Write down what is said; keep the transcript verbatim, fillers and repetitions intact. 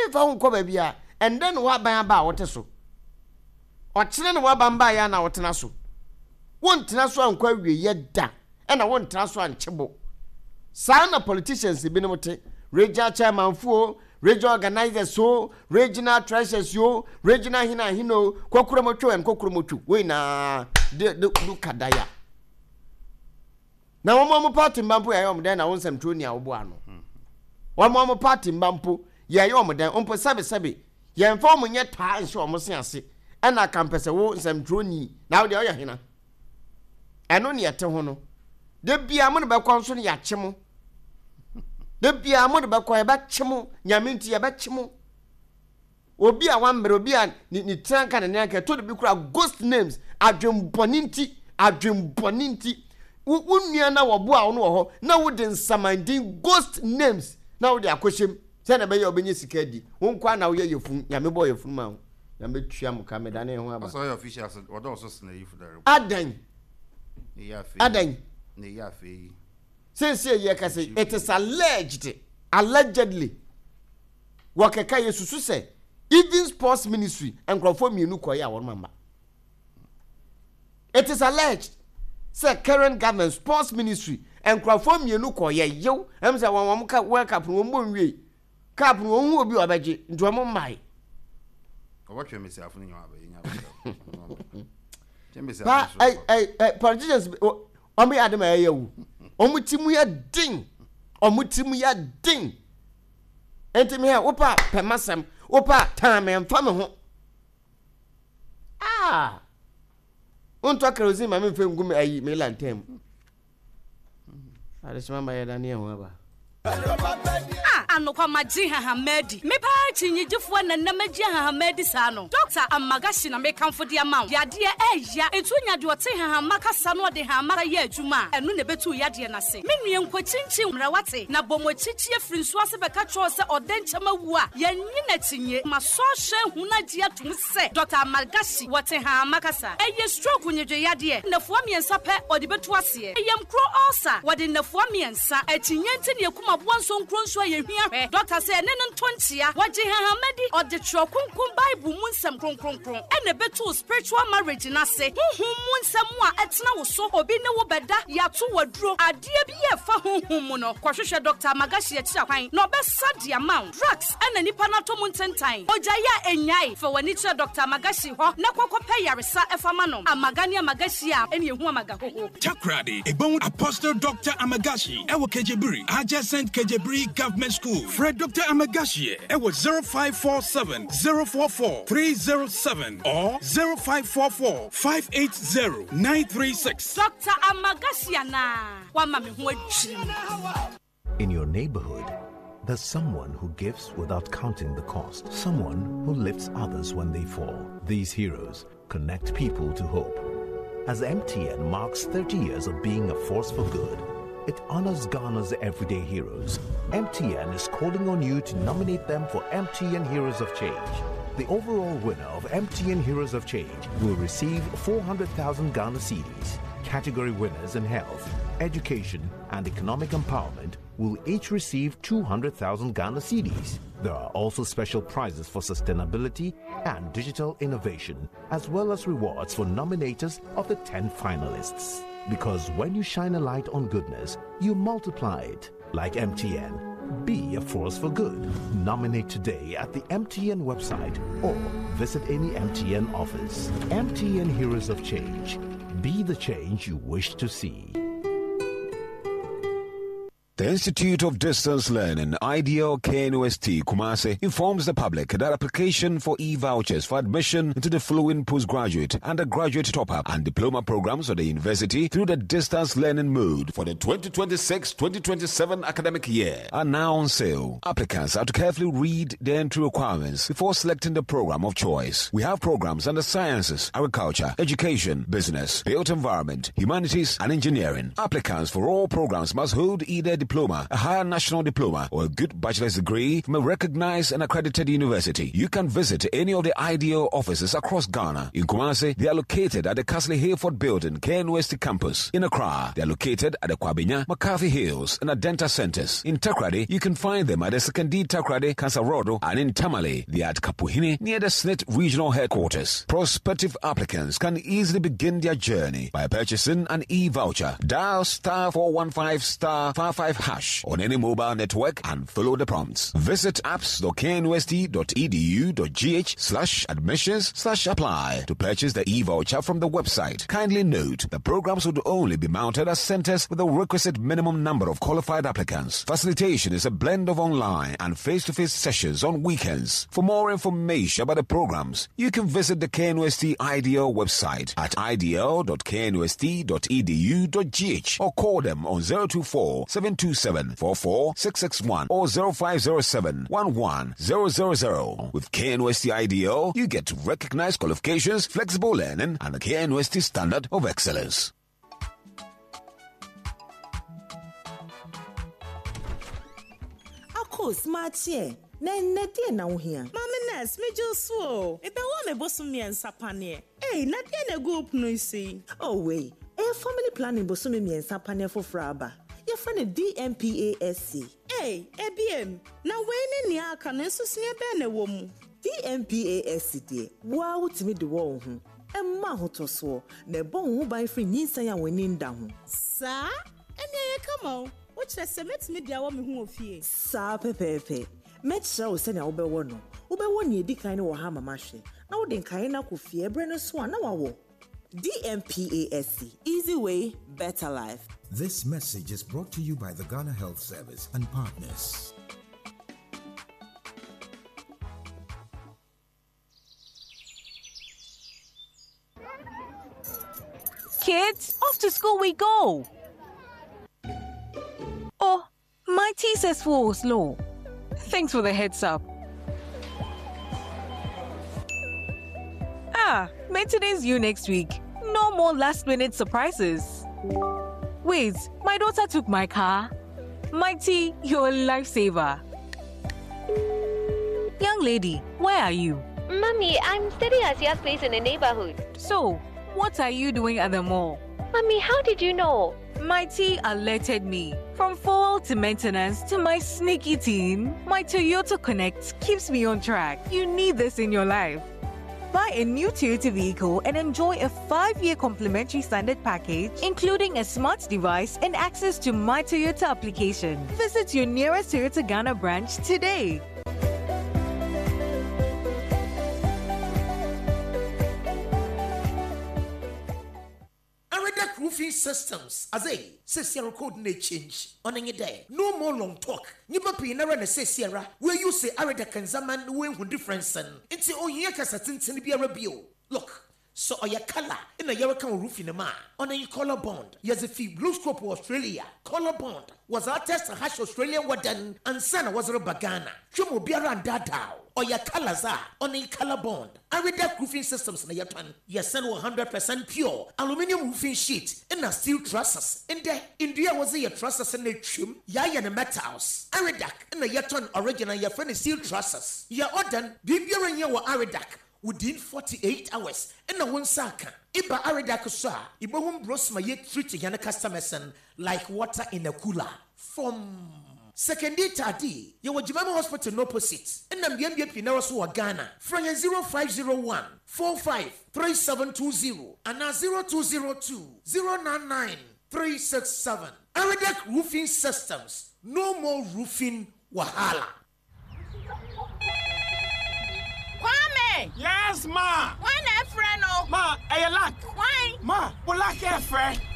fa ho ko ba bia and then wa ban ba wote so o kire ne wa ban ba ya na wotena so won tena so ankwa wie ye da e na won tena so anchebo sa na politicians bi ne mote regional chairman fu regional organizers so regional treasurers yo regional hina hino kokuromotwo en kokuromotwo we na de de kadaya na womo mo party mbampo ya yom den na wonsam troni a wo bo ano womo mo party mbampo ya yom den ompo sabe sabe ye mfa mo nye taa nso omo se ase e na kampese wo nsam troni na wo de oya hina eno ne yete ho no de bia mo ne be kwa nso ne ya chemo de bia mo de be kwa e ba chemo nyamenti ya ba chemo obi a wan mere obi a ni tranka ne nyanka to de bi kura ghost names adwemboninti adwemboninti wunua na wo bo a wo no ho na wo de nsamandin ghost names na wo de akohyem se na be ye obenye sika di won kwa na wo ye yefun nyame bo yefun ma wo nyame tua mo ka me da ne ho aba so your officials what also snay for the adan ne ya fe adan ne ya fe say say ye ka say it is alleged allegedly wakeka yesusu say even sports ministry and crofo mienu koya won mamba it is alleged say current government sports ministry and crofo mienu koya yew em say won won ka world cup won bon wie cup won hu obi obaje nto mo mai what you me say afunu nyawa ba nya ba ba ai ai politicians o me adema yewu omuti ya ding omuti ya ding enti me opa pemasem opa time mfa me ho ah unto kerosene ma me mfa ngum ayi me lantem ale sima ma ya dani ho aba ah anokwa maji hahamedi me pa chinyigifo na na maji hahamedi sa no doctor amagashi na me kamfo de amount yade eya etu nyade ote hahamaka sa no de hahamaka ye adwuma enu ne betu yade na se me nue nkochinchi mrawate na bomochichi afrinso ase beka cho se odenchama wu a yanyi na tinye maso hwe huna ji atum se doctor amagashi wote hahamaka sa eye stroke nyedwe yade na fo miensa pe ode betu ase eyem kro ulcer wode na fo miensa etinyenti ne kuma bonso nkronso ye hwia doctor say ne ntontia waje hahamedi ode trokunkum bible mu nsem kronkronkron ene betu spiritual marriage na se honhom mu nsem a etena wo so obi ne wo beda yato waduro ade bi ye fa honhom mu no kwahwehwe doctor magashi akira kwan no be sad amount drugs ene nipa na to mu ntentan oja ya enyai fa wani kira doctor magashi ho na kwakọpẹ yaresa efama no amagani amagashi a ene ehu amagahoho Takrady ebon Apostle Doctor Amagashi ewo Kejebiri adjacent Kejebiri Government School. Fred Doctor Amagashi ewo zero five four seven zero four four three zero seven or zero five four four five eight zero nine three six. Doctor Amagashi na wa mami ho adwiri. In your neighborhood, there's someone who gives without counting the cost. Someone who lifts others when they fall. These heroes connect people to hope. As M T N marks thirty years of being a force for good, it honors Ghana's everyday heroes. M T N is calling on you to nominate them for M T N Heroes of Change. The overall winner of M T N Heroes of Change will receive four hundred thousand Ghana cedis. Category winners in health, education, and economic empowerment will each receive two hundred thousand Ghana cedis. There are also special prizes for sustainability and digital innovation, as well as rewards for nominators of the ten finalists. Because when you shine a light on goodness, you multiply it. Like M T N, be a force for good. Nominate today at the M T N website or visit any M T N office. M T N Heroes of Change. Be the change you wish to see. The Institute of Distance Learning, I D L K N U S T, Kumasi, informs the public that application for e-vouchers for admission into the following postgraduate, undergraduate top-up and diploma programs of the university through the distance learning mode for the twenty twenty-six twenty twenty-seven academic year are now on sale. Applicants have to carefully read the entry requirements before selecting the program of choice. We have programs under sciences, agriculture, education, business, built environment, humanities, and engineering. Applicants for all programs must hold either diploma, a higher national diploma, or a good bachelor's degree from a recognized and accredited university, you can visit any of the IDEO offices across Ghana. In Kumasi, they are located at the Castle Hayford Building, K N U S T campus. In Accra, they are located at the Kwabenya, McCarthy Hills, and Adenta centers. In Takrady, you can find them at the Second D Takrady, Kansarodo, and in Tamale, they are at Kapuhini, near the S N I T regional headquarters. Prospective applicants can easily begin their journey by purchasing an e-voucher. Dial star four one five star five five hash on any mobile network and follow the prompts. Visit apps dot k n u s t dot e d u dot g h slash admissions slash apply to purchase the e-voucher from the website. Kindly note, the programs would only be mounted at centers with the requisite minimum number of qualified applicants. Facilitation is a blend of online and face-to-face sessions on weekends. For more information about the programs, you can visit the K N U S T IDEO website at i d l dot k n u s t dot e d u dot g h or call them on zero two four, seven two seven, four four six six one or zero five zero seven, one one zero zero zero. With K N U S T IDEO, you get recognized qualifications, flexible learning, and the K N U S T standard of excellence. Smart here. Nene die na wo hia. Mama nurse, me just so. Ebe wo me bosom me nsapane. Eh, na die na go no isi. Oh wait. Eh family planning bosom me nsapane for fraba. Your friend D M P A S C. Eh, E B M. Na we ne ni aka na nsusu ebe na wo mu. D M P A S C die. Wa wutimi de wo ho. Emma hotoso na bon ho ban free nyinsan ya wani nda ho. Sa? Ene ye kama. What you say met me dia wo me hu ofie. Sa pepepe. Metra wo se na wo be wo no. Wo be wo ni edi kan wo ha mama hwe. Na wo den kan na ko fie bre no so na wawo. D M P A S C. Easy way, better life. This message is brought to you by the Ghana Health Service and partners. Kids, off to school we go. Oh, my tea says full slow. Thanks for the heads up. Ah, maintenance due next week. No more last minute surprises. Wait, my daughter took my car. Mighty, you're a lifesaver. Young lady, where are you? Mommy, I'm staying at Asia's place in the neighborhood. So, what are you doing at the mall? Mommy, how did you know? Mighty alerted me. From fuel to maintenance to my sneaky teen, my Toyota Connect keeps me on track. You need this in your life. Buy a new Toyota vehicle and enjoy a five-year complimentary standard package, including a smart device and access to My Toyota application. Visit your nearest Toyota Ghana branch today. Roofing systems as a Sierra code may change on any day. No more long talk. Nipa pinara na say Sierra where you say Arida Kanzaman when difference and it's all yaka satin be a rebio. Look. So or your color in a Yarakan roof in a man on a color bond. Yes, if you blue scope Australia, color bond was our test a hash Australian wadan and sana was a bagana. Chumo biara and dadao or your colors are on a color bond. I read that roofing systems na yatan. Yes, send one hundred percent pure aluminium roofing sheet and a steel trusses. In there, India was a trusses and a trim, yaya and metals. Aridak and a yatan original your friend steel trusses. Ya ordan, Bibia and your Aridak. Within forty-eight hours, and no one saka. Iba Aridakusa, Iba won't bros my yet treating yana customers like water in a cooler. From second day tardy, you were Jimama Hospital no opposite, and I'm Yambia Pinarosu Ghana. From zero five zero one four five three seven two zero and now zero two zero two zero nine nine three six seven. Aridak Roofing Systems, no more roofing wahala. Yes, ma. Why not friend? Ma, I lack. Why? Ma, we lack a friend.